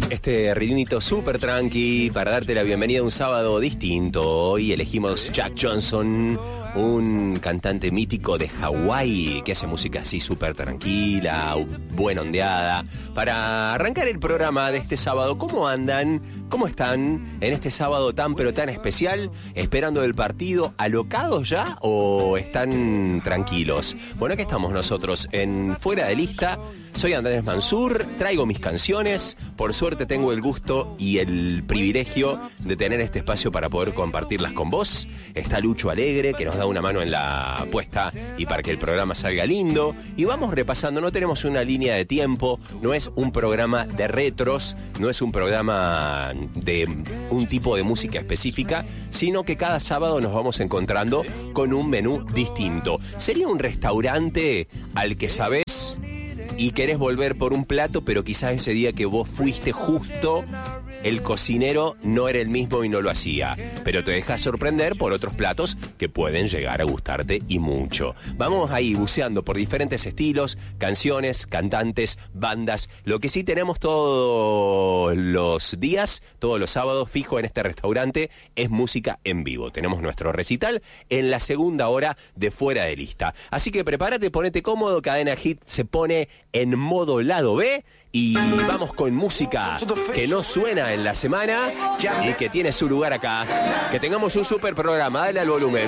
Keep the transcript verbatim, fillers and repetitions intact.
Este ritmito súper tranqui para darte la bienvenida a un sábado distinto. Hoy elegimos Jack Johnson, un cantante mítico de Hawái que hace música así súper tranquila, buena ondeada. Para arrancar el programa de este sábado, ¿cómo andan? ¿Cómo están en este sábado tan pero tan especial? ¿Esperando el partido? ¿Alocados ya o están tranquilos? Bueno, aquí estamos nosotros en Fuera de Lista. Soy Andrés Mansur, traigo mis canciones. Por suerte tengo el gusto y el privilegio de tener este espacio para poder compartirlas con vos. Está Lucho Alegre, que nos da una mano en la puesta y para que el programa salga lindo. Y vamos repasando, no tenemos una línea de tiempo, no es un programa de retros, no es un programa de un tipo de música específica, sino que cada sábado nos vamos encontrando con un menú distinto. Sería un restaurante al que sabés y querés volver por un plato, pero quizás ese día que vos fuiste justo, el cocinero no era el mismo y no lo hacía. Pero te dejas sorprender por otros platos que pueden llegar a gustarte y mucho. Vamos ahí buceando por diferentes estilos, canciones, cantantes, bandas. Lo que sí tenemos todos los días, todos los sábados fijo en este restaurante, es música en vivo. Tenemos nuestro recital en la segunda hora de Fuera de Lista. Así que prepárate, ponete cómodo, Cadena Hit se pone en modo lado B. Y vamos con música que no suena en la semana y que tiene su lugar acá. Que tengamos un super programa, dale al volumen.